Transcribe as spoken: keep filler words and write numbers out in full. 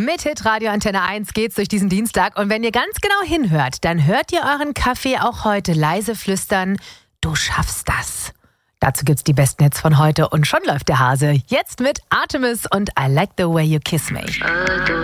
Mit Hitradio Antenne eins geht's durch diesen Dienstag. Und wenn ihr ganz genau hinhört, dann hört ihr euren Kaffee auch heute leise flüstern: Du schaffst das. Dazu gibt's die besten Hits von heute und schon läuft der Hase. Jetzt mit Artemis und I Like the Way You Kiss Me.